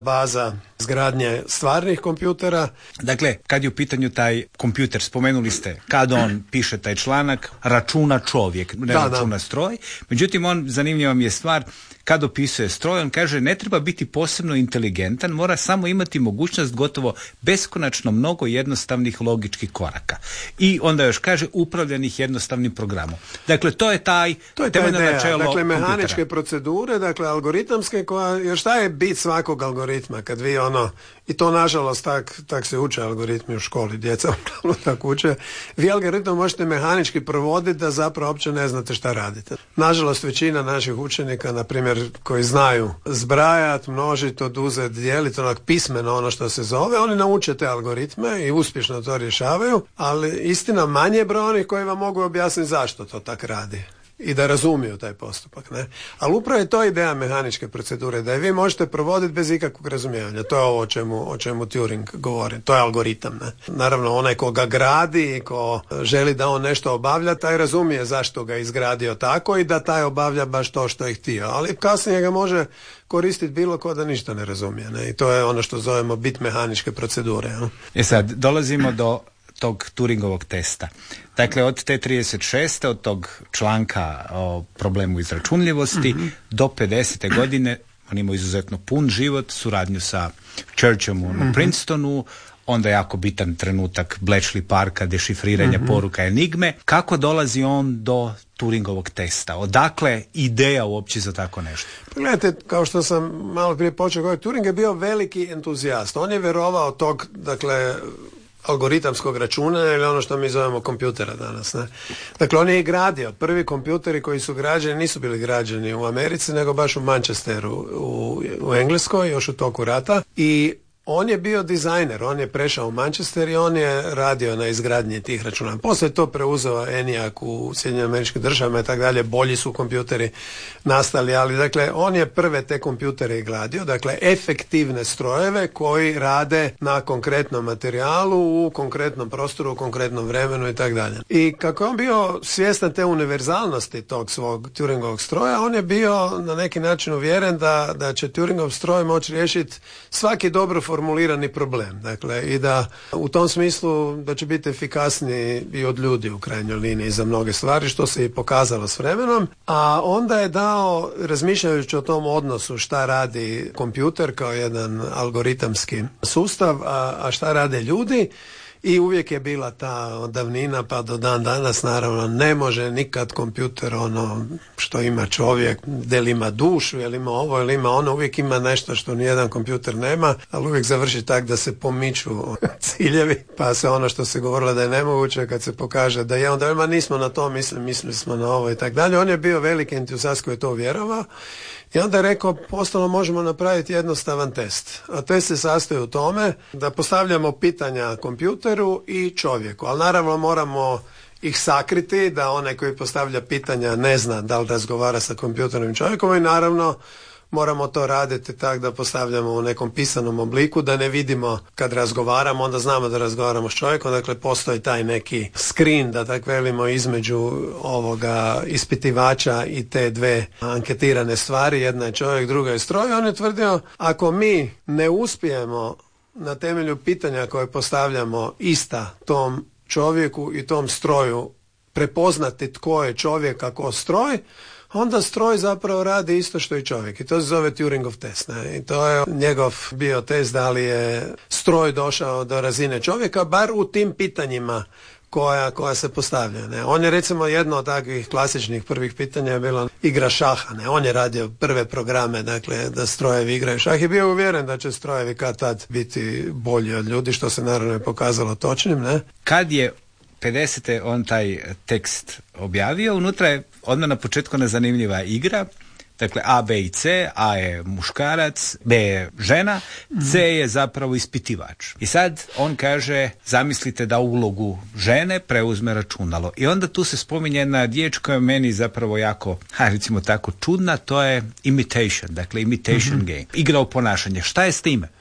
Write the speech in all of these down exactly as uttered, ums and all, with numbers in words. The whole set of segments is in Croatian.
baza izgradnje stvarnih kompjutera. Dakle, kad je u pitanju taj kompjuter, spomenuli ste, kad on piše taj članak, računa čovjek, ne da, računa da. stroj. Međutim, on, zanimljiva mi je stvar, kad opisuje stroj, on kaže ne treba biti posebno inteligentan, mora samo imati mogućnost gotovo beskonačno mnogo jednostavnih logičkih koraka. I onda još kaže upravljanih jednostavnim programom. Dakle, to je taj to je temeljno načelo dakle, mehaničke kompjutera. procedure, dakle, algoritamske, koja, jer šta je bit svakog algoritma, kad vi ono, i to nažalost tak, tak se uče algoritmi u školi, djeca uglavnom tako uče, vi algoritam možete mehanički provoditi da zapravo uopće ne znate šta radite. Nažalost, većina naših učenika, na primjer, koji znaju zbrajati, množiti, oduzeti, dijeliti, onak pismeno ono što se zove, oni nauče te algoritme i uspješno to rješavaju, ali istina manje broj onih koji vam mogu objasniti zašto to tak radi i da razumiju taj postupak, ne? Ali upravo je to ideja mehaničke procedure, da je vi možete provoditi bez ikakvog razumijevanja. To je ovo o čemu, o čemu Turing govori. To je algoritam, ne? Naravno, onaj ko ga gradi i ko želi da on nešto obavlja, taj razumije zašto ga izgradio tako i da taj obavlja baš to što je htio. Ali kasnije ga može koristiti bilo ko da ništa ne razumije, ne? I to je ono što zovemo bit mehaničke procedure. Ne? E sad, dolazimo do tog Turingovog testa. Dakle, od te trideset šeste od tog članka o problemu izračunljivosti, mm-hmm. do pedesete godine, on ima izuzetno pun život, suradnju sa Churchom mm-hmm. u Princetonu, onda jako bitan trenutak Bletchley Parka, dešifriranja mm-hmm. poruka enigme. Kako dolazi on do Turingovog testa? Odakle ideja uopće za tako nešto? Pogledajte, kao što sam malo prije počeo govoriti, Turing je bio veliki entuzijast. On je vjerovao tog, dakle, algoritamskog računanja ili ono što mi zovemo kompjutera danas. Ne? Dakle, on je i gradio. Prvi kompjuteri koji su građeni nisu bili građeni u Americi, nego baš u Manchesteru u, u Engleskoj, još u toku rata. I on je bio dizajner, on je prešao u Manchester i on je radio na izgradnji tih računa. Poslije je to preuzeo ENIAC u Sjedinjenim Američkim Državama i tako dalje, bolji su kompjuteri nastali, ali dakle on je prve te kompjutere i gradio, dakle efektivne strojeve koji rade na konkretnom materijalu, u konkretnom prostoru, u konkretnom vremenu i tako dalje. I kako je on bio svjestan te univerzalnosti tog svog Turingovog stroja, on je bio na neki način uvjeren da, da će Turingov stroj moći riješiti svaki dobro formulirani problem. Dakle, i da u tom smislu da će biti efikasniji i od ljudi u krajnjoj liniji za mnoge stvari, što se i pokazalo s vremenom. A onda je dao, razmišljajući o tom odnosu šta radi kompjuter kao jedan algoritamski sustav, a, a šta rade ljudi, i uvijek je bila ta od davnina pa do dan danas, naravno ne može nikad kompjuter ono što ima čovjek, da li ima dušu, ili ima ovo, ili ima ono, uvijek ima nešto što nijedan kompjuter nema, ali uvijek završi tak da se pomiču ciljevi, pa se ono što se govorilo da je nemoguće, kad se pokaže da je, onda ma nismo na to mislili, mislili smo na ovo i tak dalje. On je bio veliki entuzijast koji je to vjerovao. I onda je rekao, postalo možemo napraviti jednostavan test. A test se sastoji u tome da postavljamo pitanja kompjuteru i čovjeku. Ali naravno moramo ih sakriti, da onaj koji postavlja pitanja ne zna da li razgovara sa kompjuterom i čovjekom, i naravno moramo to raditi tako da postavljamo u nekom pisanom obliku, da ne vidimo kad razgovaramo, onda znamo da razgovaramo s čovjekom, dakle postoji taj neki screen, da tako velimo, između ovoga ispitivača i te dve anketirane stvari, jedna je čovjek, druga je stroj. On je tvrdio, ako mi ne uspijemo na temelju pitanja koje postavljamo ista tom čovjeku i tom stroju prepoznati tko je čovjek, a ko stroj, onda stroj zapravo radi isto što i čovjek. I to se zove Turingov test. Ne? I to je njegov bio test da li je stroj došao do razine čovjeka, bar u tim pitanjima koja, koja se postavlja. Ne? On je recimo jedno od takvih klasičnih prvih pitanja je bilo igra šaha. Ne? On je radio prve programe, dakle, da strojevi igraju šah i bio uvjeren da će strojevi kad tad biti bolji od ljudi, što se naravno je pokazalo točnim. Ne? Kad je pedesete on taj tekst objavio, unutra je odmah na početku nezanimljiva igra, dakle A, B i C, A je muškarac, B je žena, C je zapravo ispitivač. I sad on kaže, zamislite da ulogu žene preuzme računalo. I onda tu se spominje jedna riječ koja je meni zapravo jako, ha, recimo tako, čudna, to je imitation, dakle imitation mm-hmm. game. Igra o ponašanje. Šta je s time?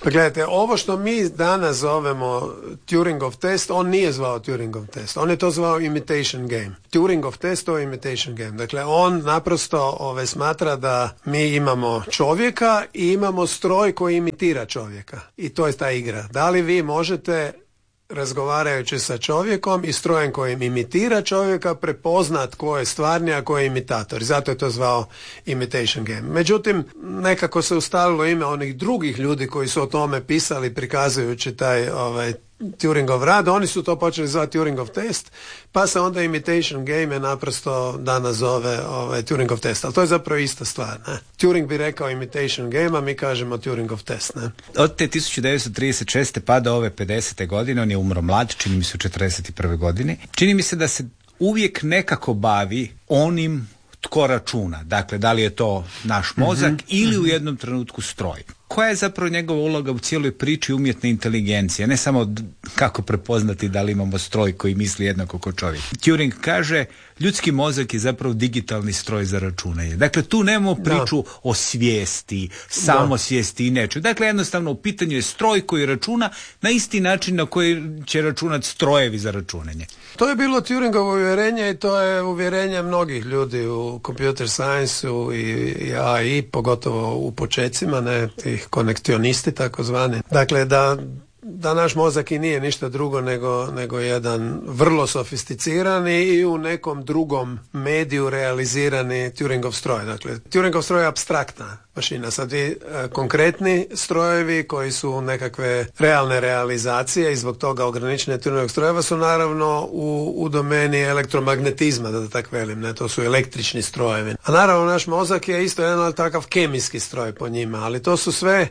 Pa gledajte, ovo što mi danas zovemo Turingov test, on nije zvao Turingov test, on je to zvao imitation game. Turingov test to je imitation game. Dakle, on naprosto ove, smatra da mi imamo čovjeka i imamo stroj koji imitira čovjeka. I to je ta igra. Da li vi možete, razgovarajući sa čovjekom i strojem kojim imitira čovjeka, prepoznat ko je stvarni, a ko je imitator. I zato je to zvao imitation game. Međutim, nekako se ustalilo ime onih drugih ljudi koji su o tome pisali prikazujući taj ovaj, Turingov rad. Oni su to počeli zvati Turingov test, pa se onda imitation game je naprosto danas zove ovaj, Turingov test. Ali to je zapravo ista stvar. Ne? Turing bi rekao imitation game, a mi kažemo Turingov test. Ne? Od te tisuću devetsto trideset šeste pa do ove pedesete godine, on je umro mlad, čini mi se u četrdeset prve godine. Čini mi se da se uvijek nekako bavi onim tko računa. Dakle, da li je to naš mozak mm-hmm. ili u jednom trenutku stroj. Koja je zapravo njegova uloga u cijeloj priči umjetne inteligencije? Ne samo d- kako prepoznati da li imamo stroj koji misli jednako kao čovjek. Turing kaže, ljudski mozak je zapravo digitalni stroj za računanje. Dakle, tu nemamo priču da. o svijesti, samosvijesti i nečemu. Dakle, jednostavno u pitanju je stroj koji računa na isti način na koji će računati strojevi za računanje. To je bilo Turingovo uvjerenje i to je uvjerenje mnogih ljudi u computer science-u i, i A I, pogotovo u počecima, ne, tih konektionisti takozvani. Dakle, da, da naš mozak i nije ništa drugo nego, nego jedan vrlo sofisticirani i u nekom drugom mediju realizirani Turingov stroj. Dakle, Turingov stroj je apstraktna mašina. Sad vi e, konkretni strojevi koji su nekakve realne realizacije i zbog toga ograničene Turingovog strojeva su naravno u, u domeni elektromagnetizma, da tako velim, ne, to su električni strojevi. A naravno naš mozak je isto jedan takav kemijski stroj po njima, ali to su sve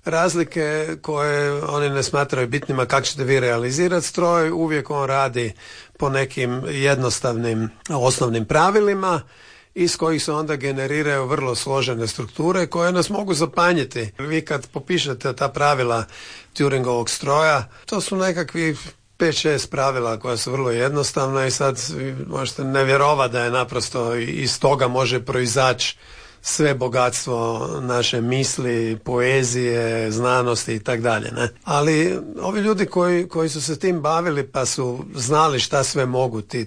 razlike koje oni ne smatraju bitnima kako ćete vi realizirati stroj, uvijek on radi po nekim jednostavnim osnovnim pravilima iz kojih se onda generiraju vrlo složene strukture koje nas mogu zapanjiti. Vi kad popišete ta pravila Turingovog stroja, to su nekakvi pet šest pravila koja su vrlo jednostavna i sad možete ne vjerovati da je naprosto iz toga može proizaći sve bogatstvo naše misli, poezije, znanosti i tak dalje, ne? Ali ovi ljudi koji, koji su se tim bavili pa su znali šta sve mogu ti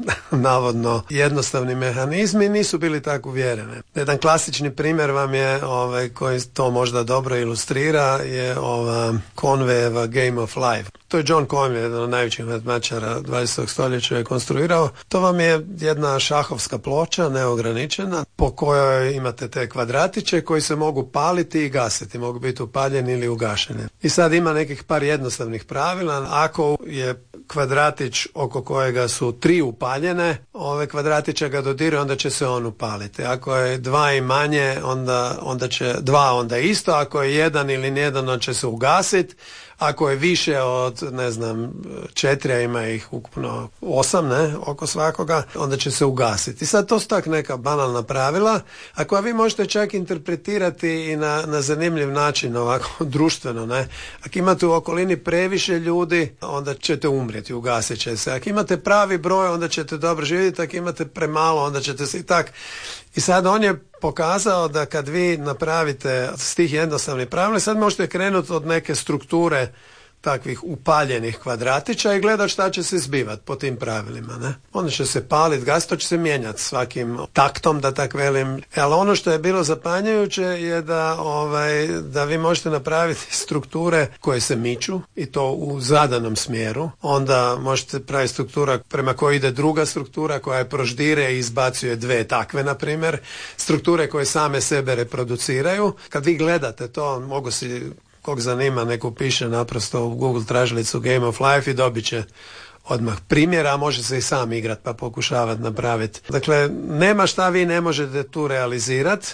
navodno jednostavni mehanizmi, nisu bili tako uvjereni. Jedan klasični primjer vam je ovaj, koji to možda dobro ilustrira je ova Conwayeva Game of Life. To je John Conway, jedan od najvećih matematičara dvadesetog stoljeća je konstruirao. To vam je jedna šahovska ploča, neograničena, po kojoj imate te kvadratiće koji se mogu paliti i gasiti, mogu biti upaljeni ili ugašeni. I sad ima nekih par jednostavnih pravila. Ako je kvadratić oko kojega su tri upaljene, ove kvadratiće ga dodiraju, onda će se on upaliti. Ako je dva i manje, onda, onda će dva onda isto. Ako je jedan ili nijedan, on će se ugasiti. Ako je više od, ne znam, četiri, a ima ih ukupno osam, ne, oko svakoga, onda će se ugasiti. I sad to su tak neka banalna pravila, a koja vi možete čak interpretirati i na, na zanimljiv način, ovako društveno, ne. Ako imate u okolini previše ljudi, onda ćete umrijeti, ugasit će se. Ako imate pravi broj, onda ćete dobro živjeti, ako imate premalo, onda ćete se i tak. I sad on je pokazao da kad vi napravite s tih jednostavnih pravila, sad možete krenuti od neke strukture takvih upaljenih kvadratića i gledat šta će se zbivati po tim pravilima. Ne? Onda će se paliti, gas, to će se mijenjati svakim taktom, da tak velim. Ali ono što je bilo zapanjujuće je da, ovaj, da vi možete napraviti strukture koje se miču i to u zadanom smjeru. Onda možete praviti struktura prema kojoj ide druga struktura koja je proždire i izbacuje dve takve, na primjer. Strukture koje same sebe reproduciraju. Kad vi gledate to, mogu si kog zanima, neko piše naprosto u Google tražilicu Game of Life i dobit će odmah primjera, a može se i sam igrat pa pokušavati napraviti. Dakle, nema šta vi ne možete tu realizirati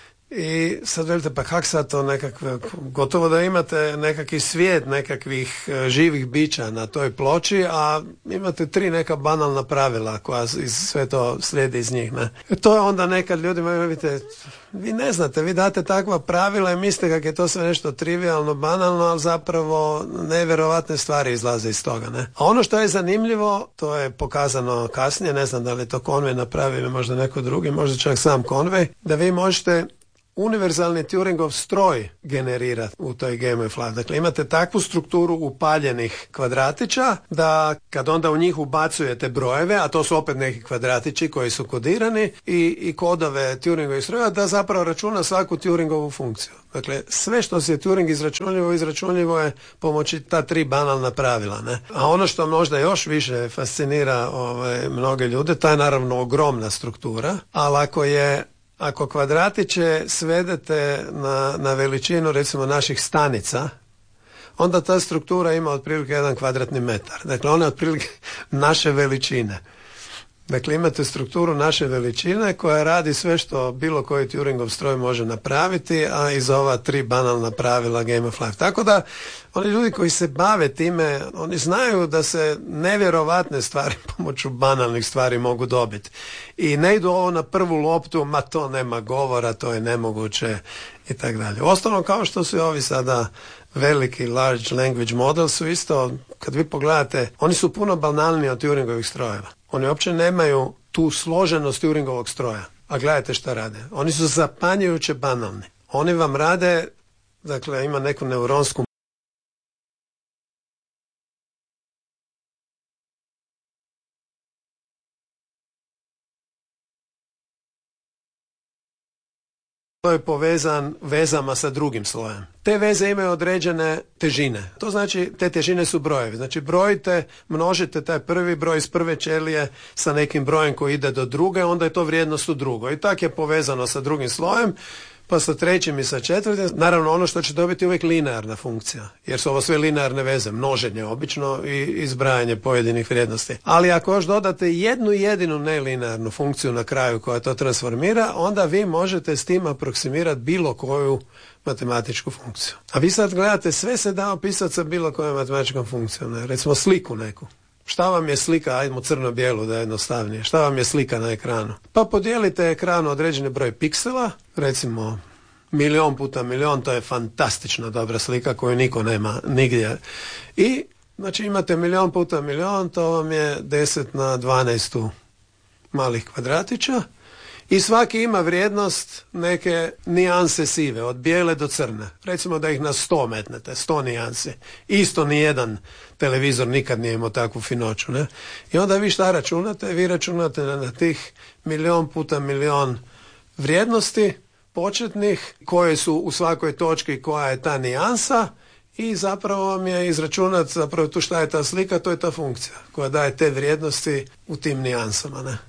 i sad velite, pa kak sad to nekakve, gotovo da imate nekakvi svijet nekakvih e, živih bića na toj ploči, a imate tri neka banalna pravila koja iz, sve to slijedi iz njih. Ne? E, to je onda nekad ljudima, vidite, vi ne znate, vi date takva pravila i mislite kako je to sve nešto trivialno, banalno, ali zapravo nevjerovatne stvari izlaze iz toga. Ne? A ono što je zanimljivo, to je pokazano kasnije, ne znam da li to Conway napravi ili možda neko drugi, možda čak sam Conway, da vi možete univerzalni Turingov stroj generira u toj Game of Life. Dakle, imate takvu strukturu upaljenih kvadratića da kad onda u njih ubacujete brojeve, a to su opet neki kvadratići koji su kodirani i, i kodove Turingovih strojeva, da zapravo računa svaku Turingovu funkciju. Dakle, sve što se Turing izračunljivo, izračunljivo je pomoći ta tri banalna pravila. Ne? A ono što možda još više fascinira ovaj, mnoge ljude, ta je naravno ogromna struktura, ali ako je Ako kvadratiće svedete na, na veličinu recimo naših stanica, onda ta struktura ima otprilike jedan kvadratni metar. Dakle, ona je otprilike naše veličine. Dakle, imate strukturu naše veličine koja radi sve što bilo koji Turingov stroj može napraviti, a iz ova tri banalna pravila Game of Life. Tako da, oni ljudi koji se bave time, oni znaju da se nevjerovatne stvari pomoću banalnih stvari mogu dobiti. I ne idu ovo na prvu loptu, ma to nema govora, to je nemoguće i tako dalje. Osnovno, kao što su i ovi sada veliki large language model su isto, kad vi pogledate, oni su puno banalniji od Turingovih strojeva. Oni uopće nemaju tu složenost Turingovog stroja. A gledajte šta rade. Oni su zapanjujuće banalni. Oni vam rade, dakle, ima neku neuronsku to je povezan vezama sa drugim slojem. Te veze imaju određene težine. To znači, te težine su brojevi. Znači, brojite, množite taj prvi broj iz prve ćelije sa nekim brojem koji ide do druge, onda je to vrijednost u drugoj. I tak je povezano sa drugim slojem, pa sa trećim i sa četvrtim. Naravno, ono što će dobiti uvijek linearna funkcija, jer su ovo sve linearne veze, množenje obično i izbrajanje pojedinih vrijednosti. Ali ako još dodate jednu jedinu nelinearnu funkciju na kraju koja to transformira, onda vi možete s tim aproksimirati bilo koju matematičku funkciju. A vi sad gledate, sve se da opisati sa bilo kojom matematičkom funkcijom, ne? Recimo sliku neku. Šta vam je slika, ajdemo crno-bijelu da je jednostavnije, šta vam je slika na ekranu? Pa podijelite ekran u određeni broj piksela, recimo milion puta milion, to je fantastično dobra slika koju niko nema nigdje. I, znači, imate milion puta milion, to vam je deset na dvanaest malih kvadratića i svaki ima vrijednost neke nijanse sive, od bijele do crne. Recimo da ih na sto metnete, sto nijansi. Isto nijedan televizor nikad nije imao takvu finoću. Ne? I onda vi šta računate? Vi računate na, na tih milion puta milion vrijednosti početnih, koje su u svakoj točki koja je ta nijansa, i zapravo vam je izračunat zapravo tu šta je ta slika, to je ta funkcija koja daje te vrijednosti u tim nijansama. Ne?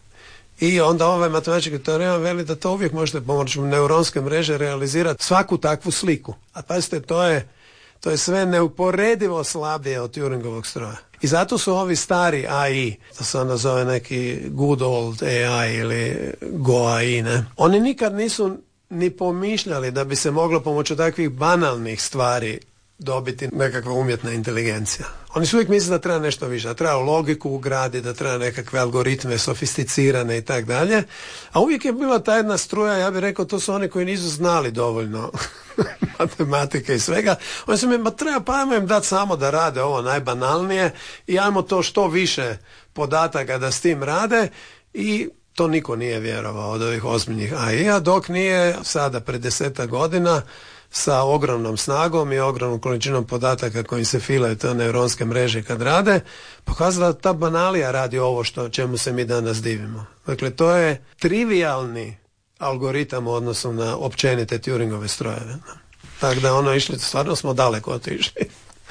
I onda ovaj matematički teorem veli da to uvijek možete pomoću neuronske mreže realizirati svaku takvu sliku. A pazite, to je, to je sve neuporedivo slabije od Turingovog stroja. I zato su ovi stari A I, to se onda zove neki good old A I ili Go A I, ne? Oni nikad nisu ni pomišljali da bi se moglo pomoću takvih banalnih stvari dobiti nekakva umjetna inteligencija. Oni su uvijek misle da treba nešto više, da treba logiku ugraditi, da treba nekakve algoritme sofisticirane i tak dalje. A uvijek je bila ta jedna struja, ja bih rekao, to su oni koji nisu znali dovoljno matematike i svega. Oni su mi, ma treba, pa ajmo im dati samo da rade ovo najbanalnije i ajmo to što više podataka da s tim rade, i to niko nije vjerovao od ovih ozbiljnih A I-a, dok nije sada pred desetak godina sa ogromnom snagom i ogromnom količinom podataka kojim se filaju te neuronske mreže kad rade, pokazala da ta banalija radi ovo što čemu se mi danas divimo. Dakle, to je trivialni algoritam u odnosu na općenite Turingove strojeve. Tako da ono išli, stvarno smo daleko otišli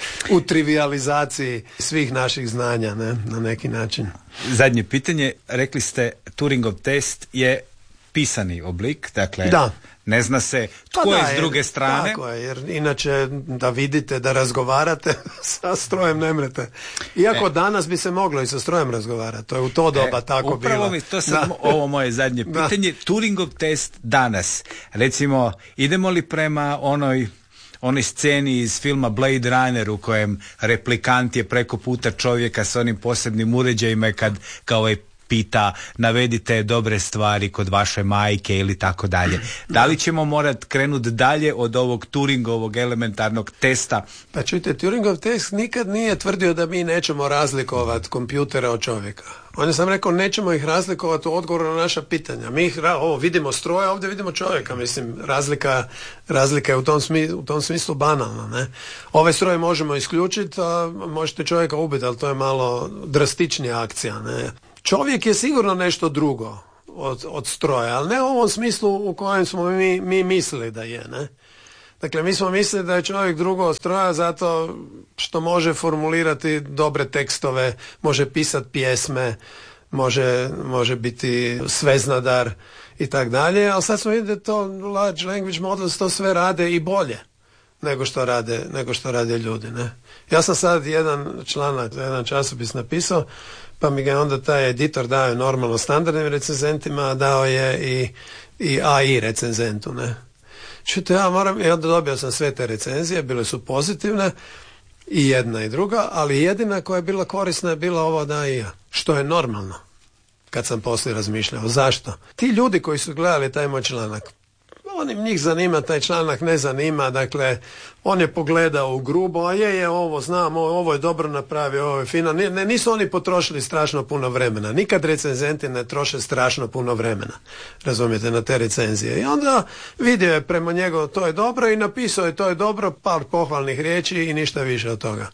u trivializaciji svih naših znanja, ne, na neki način. Zadnje pitanje, rekli ste Turingov test je pisani oblik, dakle da. Ne zna se tko pa da, je s druge strane. Tako je, jer inače da vidite, da razgovarate sa strojem ne mrete. Iako e. danas bi se moglo i sa strojem razgovarati, to je u to doba e, tako bilo. Upravo mi, to sad ovo moje zadnje pitanje. Da. Turingov test danas, recimo, idemo li prema onoj onoj sceni iz filma Blade Runner u kojem replikant je preko puta čovjeka s onim posebnim uređajima kad kao je pita navedite dobre stvari kod vaše majke ili tako dalje. Da li ćemo morati krenuti dalje od ovog Turingovog elementarnog testa? Pa čujte, Turingov test nikad nije tvrdio da mi nećemo razlikovati kompjutere od čovjeka. On je sam rekao nećemo ih razlikovati u odgovoru na naša pitanja. Mi ih ovo, vidimo stroje, ovdje vidimo čovjeka. Mislim, razlika, razlika je u tom, smi, u tom smislu banalna. Ne? Ove stroje možemo isključiti, a možete čovjeka ubiti, ali to je malo drastičnija akcija. Ne? Čovjek je sigurno nešto drugo od, od stroja, ali ne u ovom smislu u kojem smo mi, mi mislili da je. Ne? Dakle, mi smo mislili da je čovjek drugo od stroja zato što može formulirati dobre tekstove, može pisati pjesme, može, može biti sveznadar i tak dalje, ali sad smo vidjeli da to large language models to sve rade i bolje nego što rade, nego što rade ljudi. Ne? Ja sam sad jedan članak, jedan časopis napisao, pa mi ga onda taj editor dao normalno standardnim recenzentima, a dao je i, i A I recenzentu, ne? Čujte, ja moram, i onda dobio sam sve te recenzije, bile su pozitivne, i jedna i druga, ali jedina koja je bila korisna je bila ova da i ja, što je normalno, kad sam poslije razmišljao. Zašto? Ti ljudi koji su gledali taj moj članak, on im njih zanima, taj članak ne zanima, dakle, on je pogledao u grubo, a je, je, ovo znam, ovo, ovo je dobro napravio, ovo je fino, ne, ne, nisu oni potrošili strašno puno vremena, nikad recenzenti ne troše strašno puno vremena, razumijete, na te recenzije. I onda vidio je prema njegu to je dobro i napisao je to je dobro, par pohvalnih riječi i ništa više od toga.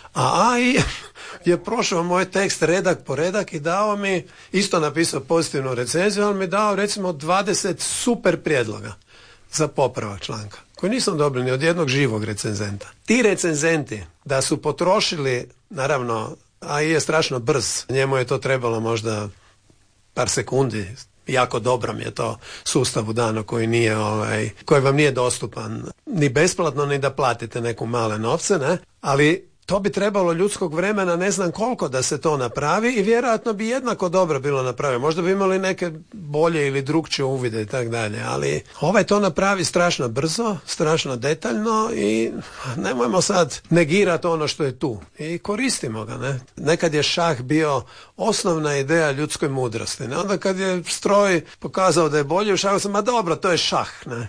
A A I je prošao moj tekst redak po redak i dao mi, isto napisao pozitivnu recenziju, on mi dao recimo dvadeset super prijedloga za popravak članka, koji nisam dobio ni od jednog živog recenzenta. Ti recenzenti da su potrošili, naravno, A I je strašno brz, njemu je to trebalo možda par sekundi, jako dobro mi je to sustav u danu koji nije, ovaj, koji vam nije dostupan ni besplatno ni da platite neku male novce, ne, ali to bi trebalo ljudskog vremena ne znam koliko da se to napravi i vjerojatno bi jednako dobro bilo napravio. Možda bi imali neke bolje ili drukčije uvide i tak dalje, ali ovaj to napravi strašno brzo, strašno detaljno i nemojmo sad negirati ono što je tu i koristimo ga. Ne? Nekad je šah bio osnovna ideja ljudskoj mudrosti. Ne? Onda kad je stroj pokazao da je bolje u šahu, sam, ma dobro, to je šah. Ne?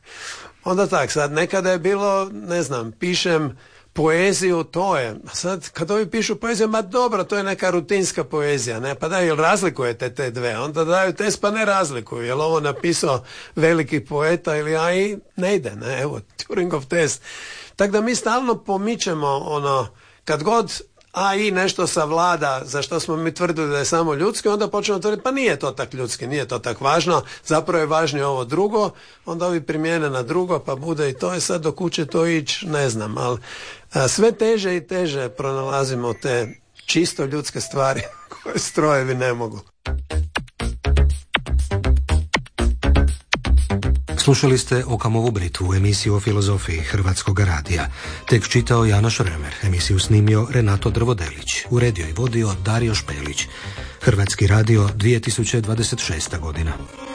Onda tak, sad nekada je bilo, ne znam, pišem poeziju, to je. Sad, kad ovi pišu poeziju, ma dobro, to je neka rutinska poezija, ne? Pa da, jel razlikujete te dve? Onda daju test, pa ne razlikuju. Jel ovo napisao veliki poeta ili A I? Ne ide, ne? Evo, Turingov test. Tako da mi stalno pomičemo, ono, kad god A I nešto savlada za što smo mi tvrdili da je samo ljudski, onda počnemo tvrditi, pa nije to tak ljudski, nije to tak važno, zapravo je važnije ovo drugo, onda ovi primijene na drugo, pa bude i to, je sad do kuće to ići, ne znam, ali a, sve teže i teže pronalazimo te čisto ljudske stvari koje strojevi ne mogu. Slušali ste Okamovu Britvu, emisiju o filozofiji Hrvatskog radija. Tekst čitao Janoš Remer, emisiju snimio Renato Drvodelić, uredio i vodio Dario Špelić. Hrvatski radio dvije tisuće dvadeset šesta godina.